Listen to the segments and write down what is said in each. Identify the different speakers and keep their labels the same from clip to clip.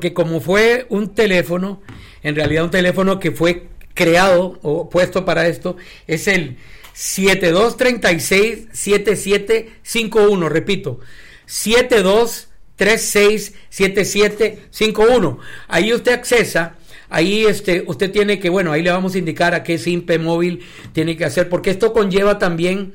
Speaker 1: porque como fue un teléfono, en realidad un teléfono que fue creado o puesto para esto, es el 7236-7751, repito, 7236-7751. Ahí usted accesa. Ahí usted tiene que, bueno, ahí le vamos a indicar a qué SIMPE móvil tiene que hacer, porque esto conlleva también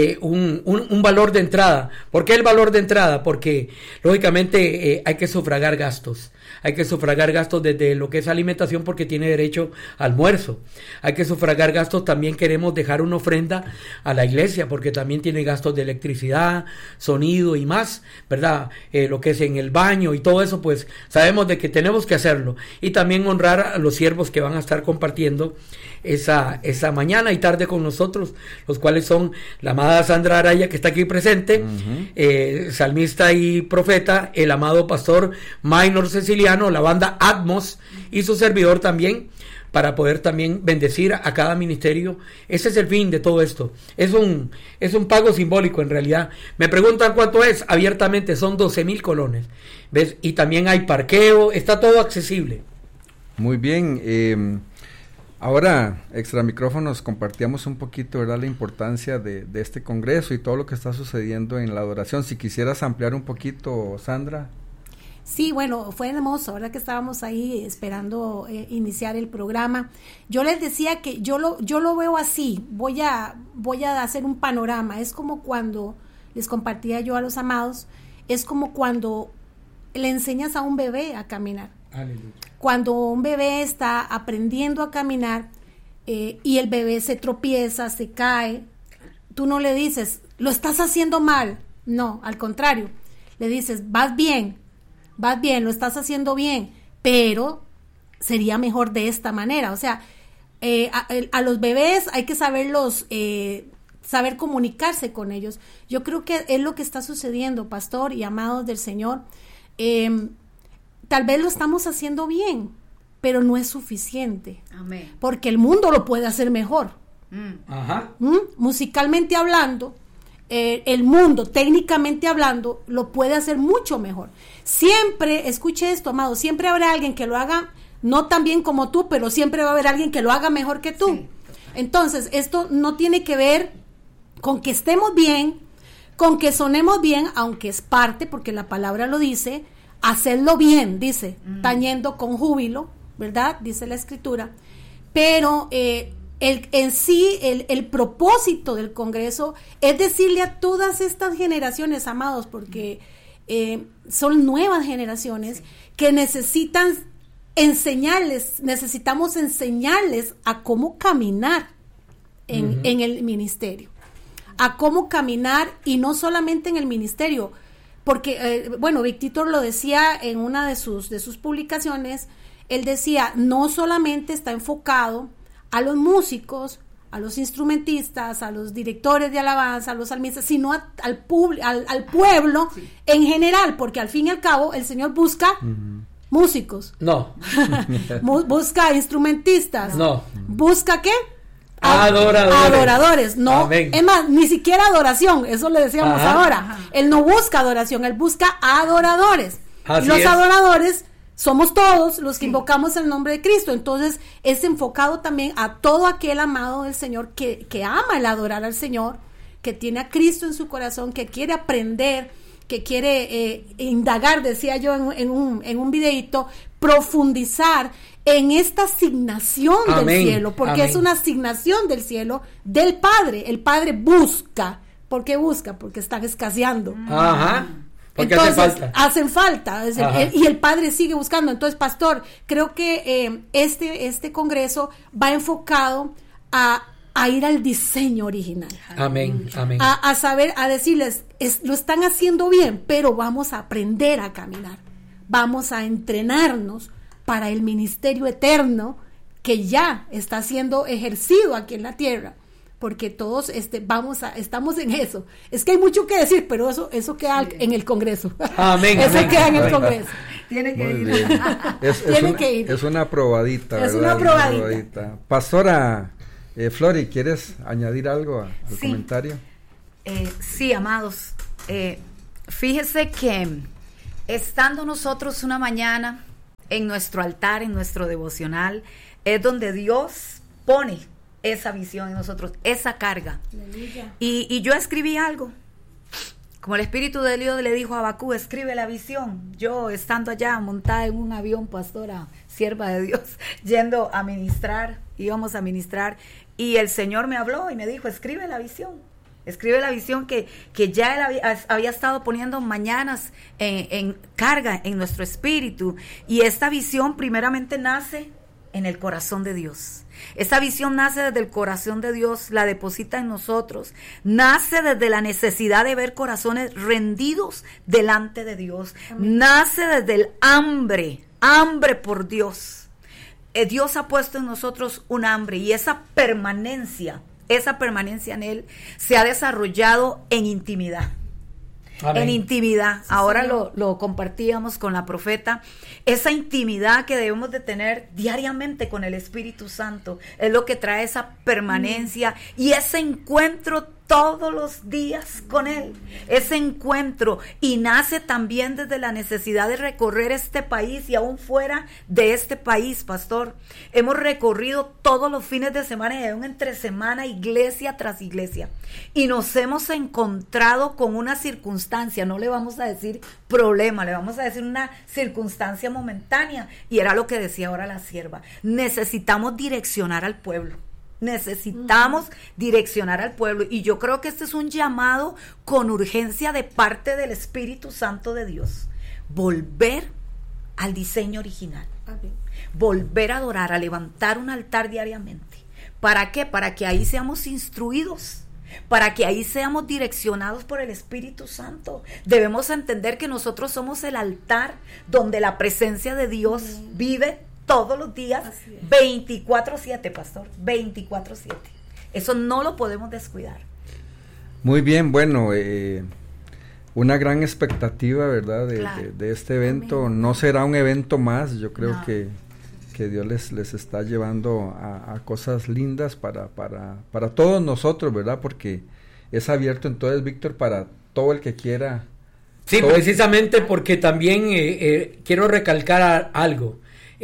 Speaker 1: un valor de entrada. ¿Por qué el valor de entrada? Porque lógicamente hay que sufragar gastos. Hay que sufragar gastos desde lo que es alimentación, porque tiene derecho a almuerzo. Hay que sufragar gastos, también queremos dejar una ofrenda a la iglesia, porque también tiene gastos de electricidad, sonido y más, ¿verdad? Lo que es en el baño y todo eso, pues sabemos de que tenemos que hacerlo. Y también honrar a los siervos que van a estar compartiendo esa mañana y tarde con nosotros, los cuales son la amada Sandra Araya, que está aquí presente, salmista y profeta, el amado pastor Maynor Ceciliano, la banda Atmos y su servidor también, para poder también bendecir a cada ministerio. Ese es el fin de todo esto. Es un pago simbólico en realidad. Me preguntan cuánto es. Abiertamente son 12,000 colones. ¿Ves? Y también hay parqueo, está todo accesible.
Speaker 2: Muy bien. Ahora, extra micrófonos, compartíamos un poquito, ¿verdad?, la importancia de este congreso y todo lo que está sucediendo en la adoración. Si quisieras ampliar un poquito, Sandra.
Speaker 3: Sí, bueno, fue hermoso, ¿verdad? Que estábamos ahí esperando iniciar el programa. Yo les decía que yo lo veo así. Voy a hacer un panorama. Es como cuando les compartía yo a los amados, es como cuando le enseñas a un bebé a caminar. Aleluya. Cuando un bebé está aprendiendo a caminar y el bebé se tropieza, se cae, tú no le dices, lo estás haciendo mal. No, al contrario, le dices, vas bien, lo estás haciendo bien, pero sería mejor de esta manera. O sea, a los bebés hay que saber comunicarse con ellos. Yo creo que es lo que está sucediendo, pastor y amados del Señor. Tal vez lo estamos haciendo bien, pero no es suficiente. Amén. Porque el mundo lo puede hacer mejor. Ajá. Musicalmente hablando, el mundo, técnicamente hablando, lo puede hacer mucho mejor. Siempre, escuche esto, amado, siempre habrá alguien que lo haga no tan bien como tú, pero siempre va a haber alguien que lo haga mejor que tú. Sí. Entonces, esto no tiene que ver con que estemos bien, con que sonemos bien, aunque es parte, porque la palabra lo dice, hacerlo bien, dice, tañendo con júbilo, ¿verdad? Dice la Escritura. Pero el propósito del Congreso es decirle a todas estas generaciones, amados, porque son nuevas generaciones que necesitamos enseñarles a cómo caminar en el ministerio, a cómo caminar, y no solamente en el ministerio, porque, Víctor lo decía en una de sus publicaciones. Él decía, no solamente está enfocado a los músicos, a los instrumentistas, a los directores de alabanza, a los salmistas, sino al pueblo, sí, en general, porque al fin y al cabo el Señor busca músicos. No. Busca instrumentistas. No. ¿Busca qué? Adoradores. No. Amén. Es más, ni siquiera adoración, eso le decíamos ahora. Ajá. Él no busca adoración, él busca adoradores. Así los es. Adoradores somos todos los que invocamos el nombre de Cristo. Entonces es enfocado también a todo aquel amado del Señor que ama el adorar al Señor, que tiene a Cristo en su corazón, que quiere aprender, que quiere indagar, decía yo en un videíto, profundizar en esta asignación del cielo, porque es una asignación del cielo del Padre. El Padre busca. ¿Por qué busca? Porque están escaseando. Ajá. Porque entonces hacen falta. Y el Padre sigue buscando. Entonces, pastor, creo que este congreso va enfocado a ir al diseño original. Amén. A saber, a decirles, lo están haciendo bien, pero vamos a aprender a caminar. Vamos a entrenarnos para el ministerio eterno que ya está siendo ejercido aquí en la tierra, porque todos estamos en eso. Es que hay mucho que decir, pero eso queda en el Congreso. Amén. Eso queda en el Congreso. Tiene que ir.
Speaker 2: Es una probadita, ¿verdad?
Speaker 3: Es una probadita.
Speaker 2: Pastora Flori, ¿quieres añadir algo al comentario?
Speaker 4: Sí, amados. Fíjese que estando nosotros una mañana en nuestro altar, en nuestro devocional, es donde Dios pone esa visión en nosotros, esa carga. Y yo escribí algo. Como el Espíritu de Dios le dijo a Abacú, escribe la visión. Yo estando allá montada en un avión, pastora, sierva de Dios, yendo a ministrar, íbamos a ministrar, y el Señor me habló y me dijo, escribe la visión que ya Él había estado poniendo mañanas en carga en nuestro espíritu. Y esta visión primeramente nace en el corazón de Dios. Esta visión nace desde el corazón de Dios, la deposita en nosotros, nace desde la necesidad de ver corazones rendidos delante de Dios. Amén. Nace desde el hambre por Dios. Dios ha puesto en nosotros un hambre, y esa permanencia en Él se ha desarrollado en intimidad. Amén. En intimidad. Sí, ahora lo compartíamos con la profeta. Esa intimidad que debemos de tener diariamente con el Espíritu Santo es lo que trae esa permanencia y ese encuentro todos los días con Él, ese encuentro, y nace también desde la necesidad de recorrer este país y aún fuera de este país, pastor. Hemos recorrido todos los fines de semana y aún entre semana, iglesia tras iglesia, y nos hemos encontrado con una circunstancia, no le vamos a decir problema, le vamos a decir una circunstancia momentánea, y era lo que decía ahora la sierva: necesitamos direccionar al pueblo. Necesitamos direccionar al pueblo, y yo creo que este es un llamado con urgencia de parte del Espíritu Santo de Dios. Volver al diseño original. Volver a adorar, a levantar un altar diariamente. ¿Para qué? Para que ahí seamos instruidos, para que ahí seamos direccionados por el Espíritu Santo. Debemos entender que nosotros somos el altar donde la presencia de Dios vive todos los días, 24/7, pastor, 24/7. Eso no lo podemos descuidar.
Speaker 2: Muy bien, bueno, una gran expectativa, ¿verdad?
Speaker 4: Claro.
Speaker 2: de este evento. Amén. No será un evento más, yo creo que Dios les está llevando a cosas lindas para todos nosotros, ¿verdad? Porque es abierto entonces, Víctor, para todo el que quiera.
Speaker 1: Sí, precisamente porque también quiero recalcar algo.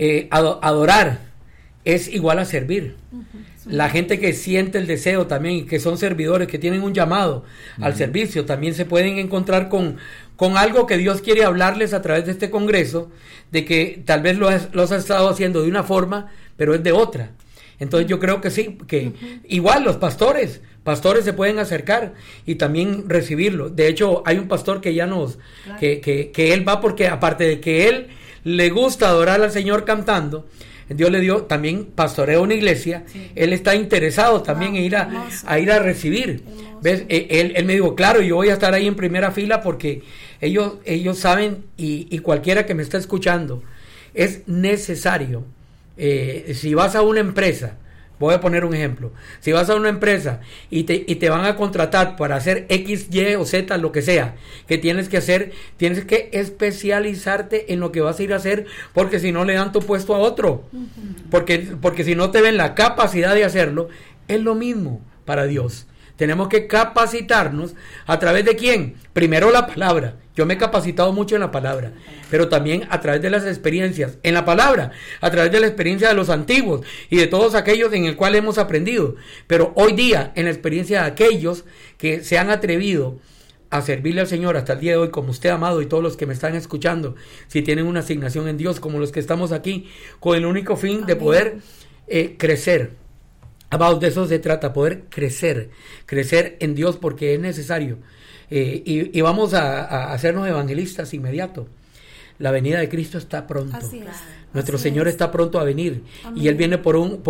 Speaker 1: Adorar es igual a servir. La gente que siente el deseo también, y que son servidores, que tienen un llamado al servicio, también se pueden encontrar con algo que Dios quiere hablarles a través de este congreso, de que tal vez los ha estado haciendo de una forma, pero es de otra. Entonces yo creo que sí, que igual los pastores se pueden acercar y también recibirlo. De hecho, hay un pastor que ya que él va, porque aparte de que él le gusta adorar al Señor cantando, Dios le dio también pastoreo a una iglesia. Sí. Él está interesado también en ir a recibir. ¿Ves? Él me dijo, claro, yo voy a estar ahí en primera fila, porque ellos saben, y cualquiera que me está escuchando, es necesario. Si vas a una empresa, voy a poner un ejemplo, si vas a una empresa y te van a contratar para hacer X, Y o Z, lo que sea que tienes que hacer, tienes que especializarte en lo que vas a ir a hacer, porque si no le dan tu puesto a otro, porque si no te ven la capacidad de hacerlo. Es lo mismo para Dios. Tenemos que capacitarnos. ¿A través de quién? Primero la palabra. Yo me he capacitado mucho en la palabra, pero también a través de las experiencias en la palabra, a través de la experiencia de los antiguos y de todos aquellos en el cual hemos aprendido. Pero hoy día, en la experiencia de aquellos que se han atrevido a servirle al Señor hasta el día de hoy, como usted, amado, y todos los que me están escuchando, si tienen una asignación en Dios, como los que estamos aquí, con el único fin de poder crecer. Amado, de eso se trata, poder crecer en Dios, porque es necesario. Y vamos a hacernos evangelistas inmediato. La venida de Cristo está pronto.
Speaker 3: Así es.
Speaker 1: Nuestro Señor está pronto a venir. Amén. Y Él viene por un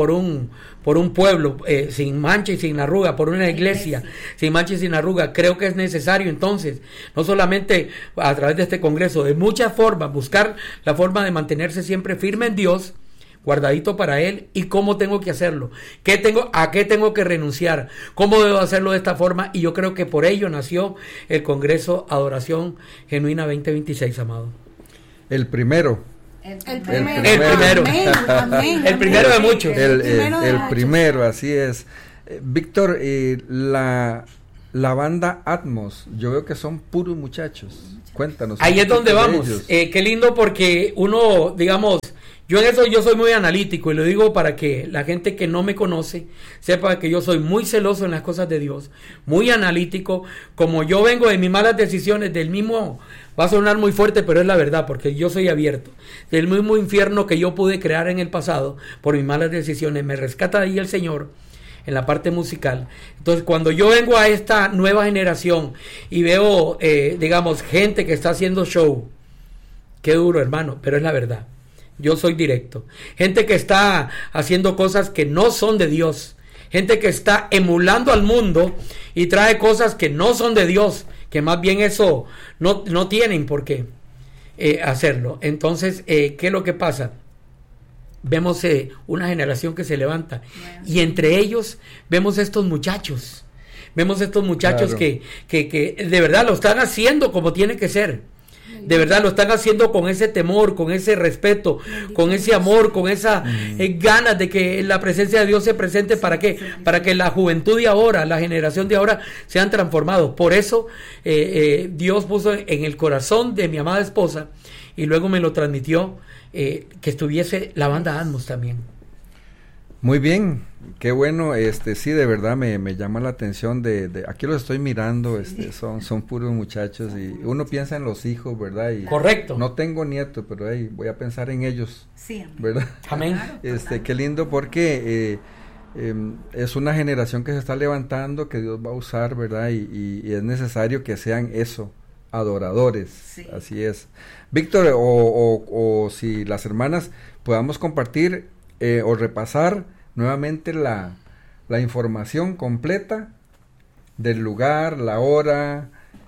Speaker 1: pueblo sin mancha y sin arruga, por una iglesia sin mancha y sin arruga. Creo que es necesario entonces, no solamente a través de este congreso, de muchas formas, buscar la forma de mantenerse siempre firme en Dios, guardadito para Él, y cómo tengo que hacerlo, a qué tengo que renunciar, cómo debo hacerlo de esta forma. Y yo creo que por ello nació el Congreso Adoración Genuina 2026, amado.
Speaker 2: El primero.
Speaker 3: El primero.
Speaker 1: Amén. El primero de muchos.
Speaker 2: El primero, así es. Víctor, la La banda Atmos, yo veo que son puros muchachos. Cuéntanos.
Speaker 1: Ahí es donde vamos. Qué lindo, porque uno, digamos, yo en eso yo soy muy analítico, y lo digo para que la gente que no me conoce sepa que yo soy muy celoso en las cosas de Dios, muy analítico. Como yo vengo de mis malas decisiones, del mismo, va a sonar muy fuerte, pero es la verdad, porque yo soy abierto, del mismo infierno que yo pude crear en el pasado por mis malas decisiones, me rescata ahí el Señor en la parte musical. Entonces, cuando yo vengo a esta nueva generación y veo, digamos, gente que está haciendo show, qué duro, hermano, pero es la verdad. Yo soy directo. Gente que está haciendo cosas que no son de Dios. Gente que está emulando al mundo y trae cosas que no son de Dios, que más bien eso no tienen por qué hacerlo. Entonces, ¿qué es lo que pasa? Vemos una generación que se levanta, y entre ellos vemos estos muchachos. Vemos estos muchachos, claro, que de verdad lo están haciendo como tiene que ser. De verdad lo están haciendo con ese temor, con ese respeto, con ese amor, con esa ganas de que la presencia de Dios se presente. ¿Para qué? Para que la juventud de ahora, la generación de ahora, sean transformados. Por eso Dios puso en el corazón de mi amada esposa, y luego me lo transmitió, que estuviese la banda Atmos también.
Speaker 2: Muy bien, qué bueno, sí, de verdad me llama la atención de aquí los estoy mirando, son puros muchachos, y uno piensa en los hijos, ¿verdad? Y
Speaker 1: correcto.
Speaker 2: No tengo nietos, pero voy a pensar en ellos.
Speaker 4: Sí,
Speaker 2: ¿verdad?
Speaker 1: Amén.
Speaker 2: Qué lindo, porque es una generación que se está levantando, que Dios va a usar, ¿verdad? Y es necesario que sean eso, adoradores. Sí. Así es. Víctor, o si las hermanas podamos compartir o repasar nuevamente la información completa del lugar, la hora,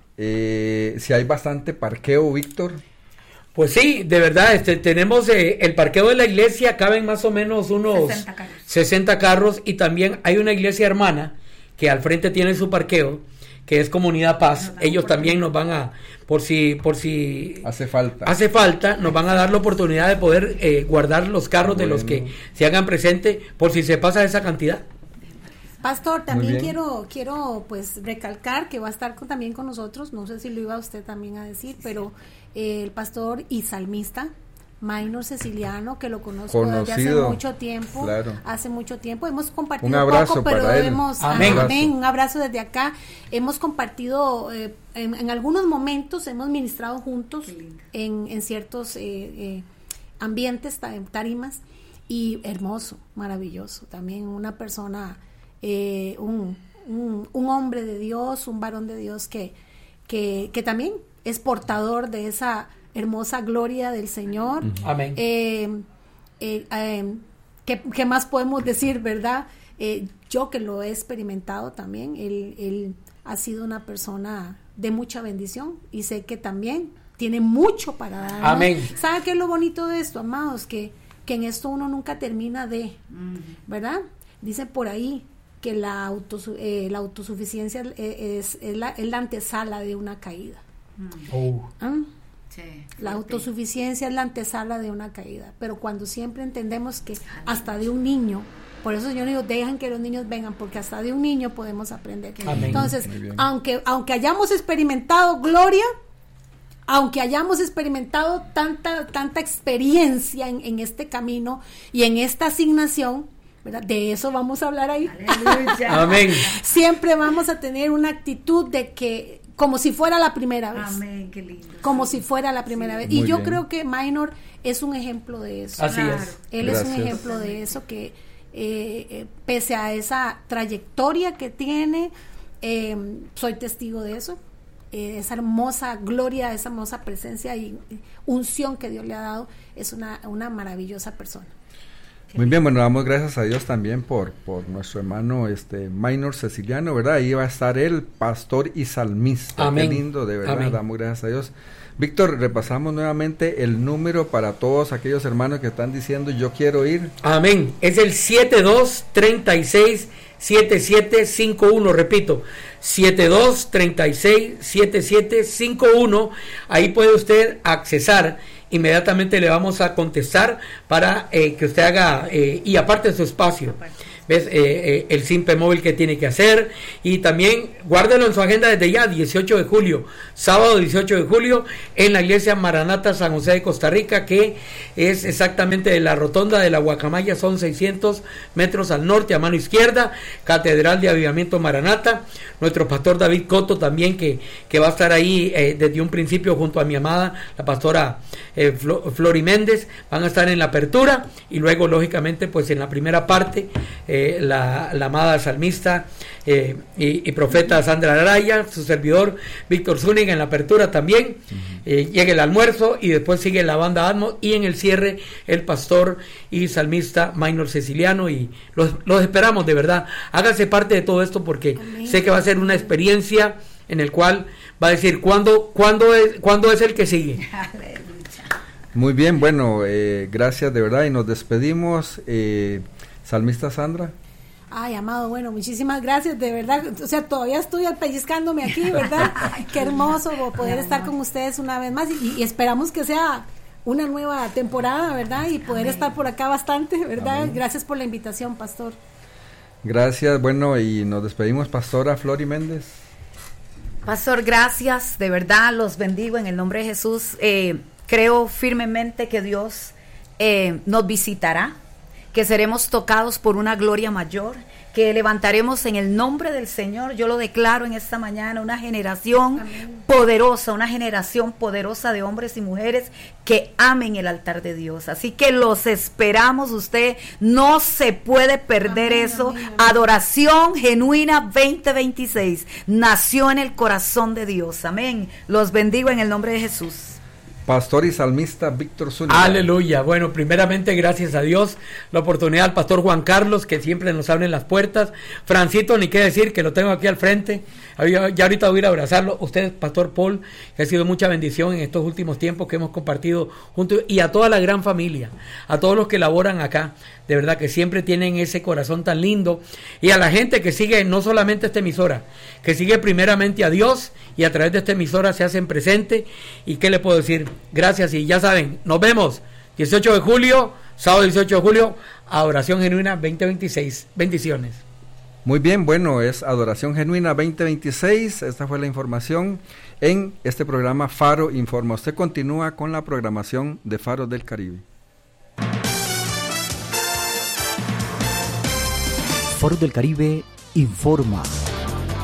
Speaker 2: si hay bastante parqueo, Víctor.
Speaker 1: Pues sí, de verdad, tenemos el parqueo de la iglesia, caben más o menos unos 60 carros, y también hay una iglesia hermana que al frente tiene su parqueo, que es Comunidad Paz. Ellos también nos van a, por si hace falta, nos van a dar la oportunidad de poder guardar los carros de los que se hagan presente, por si se pasa esa cantidad.
Speaker 3: Pastor, también quiero pues recalcar que va a estar también con nosotros, no sé si lo iba usted también a decir, pero el pastor y salmista Minor Ceciliano, que lo conozco desde hace mucho tiempo, claro. Hace mucho tiempo hemos compartido
Speaker 2: un abrazo
Speaker 3: poco, pero
Speaker 2: para él.
Speaker 3: Amén, un abrazo desde acá. Hemos compartido en algunos momentos, hemos ministrado juntos en ciertos ambientes, tarimas, y hermoso, maravilloso. También una persona, un hombre de Dios, un varón de Dios que también es portador de esa hermosa gloria del Señor.
Speaker 1: Amén.
Speaker 3: ¿Qué más podemos decir, verdad? Yo que lo he experimentado también, él ha sido una persona de mucha bendición, y sé que también tiene mucho para dar, ¿no?
Speaker 1: Amén.
Speaker 3: ¿Sabe qué es lo bonito de esto, amados? Que en esto uno nunca termina ¿verdad? Dice por ahí que la autosuficiencia es la antesala de una caída. Sí, la autosuficiencia es la antesala de una caída, pero cuando siempre entendemos que hasta de un niño, por eso yo digo, dejan que los niños vengan, porque hasta de un niño podemos aprender. Amén. Entonces, aunque hayamos experimentado gloria, aunque hayamos experimentado tanta experiencia en este camino y en esta asignación, ¿verdad? De eso vamos a hablar ahí.
Speaker 1: Amén.
Speaker 3: Siempre vamos a tener una actitud de que como si fuera la primera vez.
Speaker 4: Amén, qué lindo.
Speaker 3: Como si fuera la primera vez. Y yo creo que Minor es un ejemplo de eso.
Speaker 1: Así es.
Speaker 3: Él es un ejemplo de eso, que pese a esa trayectoria que tiene, soy testigo de eso. Esa hermosa gloria, esa hermosa presencia y unción que Dios le ha dado, es una maravillosa persona.
Speaker 2: Muy bien, bueno, damos gracias a Dios también por nuestro hermano Minor Ceciliano, ¿verdad? Ahí va a estar el pastor y salmista.
Speaker 1: Amén.
Speaker 2: Qué lindo, de verdad.
Speaker 1: Amén.
Speaker 2: Damos gracias a Dios. Víctor, repasamos nuevamente el número para todos aquellos hermanos que están diciendo yo quiero ir.
Speaker 1: Amén. Es el 72367751, repito, 72367751. Ahí puede usted accesar. Inmediatamente le vamos a contestar para que usted haga, y aparte de su espacio. ¿ves? El Simpe móvil que tiene que hacer, y también guárdelo en su agenda desde ya, 18 de julio, sábado 18 de julio, en la iglesia Maranata San José de Costa Rica, que es exactamente de la rotonda de la Guacamaya, son 600 metros al norte, a mano izquierda, Catedral de Avivamiento Maranata. Nuestro pastor David Coto también, que va a estar ahí desde un principio junto a mi amada, la pastora Flori Méndez, van a estar en la apertura, y luego lógicamente pues en la primera parte la amada salmista y profeta Sandra Araya, su servidor Víctor Zúñiga en la apertura también. Llega el almuerzo y después sigue la banda Atmos, y en el cierre el pastor y salmista Maynor Ceciliano, y los esperamos de verdad. Hágase parte de todo esto, porque amén, sé que va a ser una experiencia en el cual va a decir ¿cuándo es el que sigue?
Speaker 2: Muy bien, bueno, gracias de verdad, y nos despedimos. Salmista Sandra.
Speaker 3: Ay, amado, bueno, muchísimas gracias, de verdad, o sea, todavía estoy pellizcándome aquí, ¿verdad? Qué hermoso poder estar con ustedes una vez más, y esperamos que sea una nueva temporada, ¿verdad? Y poder estar por acá bastante, ¿verdad? Amén. Gracias por la invitación, pastor.
Speaker 2: Gracias, bueno, y nos despedimos, pastora Flori Méndez.
Speaker 4: Pastor, gracias, de verdad, los bendigo en el nombre de Jesús. Creo firmemente que Dios nos visitará, que seremos tocados por una gloria mayor, que levantaremos en el nombre del Señor. Yo lo declaro en esta mañana, una generación poderosa, una generación poderosa de hombres y mujeres que amen el altar de Dios. Así que los esperamos, usted no se puede perder eso. Adoración Genuina 2026 nació en el corazón de Dios. Amén. Los bendigo en el nombre de Jesús.
Speaker 2: Pastor y salmista Víctor Zúñiga.
Speaker 1: Aleluya. Bueno, primeramente gracias a Dios la oportunidad al pastor Juan Carlos, que siempre nos abre las puertas. Francito, ni qué decir, que lo tengo aquí al frente. Ya ahorita voy a ir a abrazarlo. Usted, pastor Paul, que ha sido mucha bendición en estos últimos tiempos que hemos compartido juntos, y a toda la gran familia, a todos los que laboran acá, de verdad que siempre tienen ese corazón tan lindo, y a la gente que sigue no solamente esta emisora, que sigue primeramente a Dios, y a través de esta emisora se hacen presente. Y qué le puedo decir, gracias, y ya saben, nos vemos 18 de julio, sábado 18 de julio, Adoración Genuina 2026, bendiciones.
Speaker 2: Muy bien, bueno, es Adoración Genuina 2026, esta fue la información en este programa Faro Informa. Usted continúa con la programación de Faros del Caribe.
Speaker 5: Faros del Caribe informa.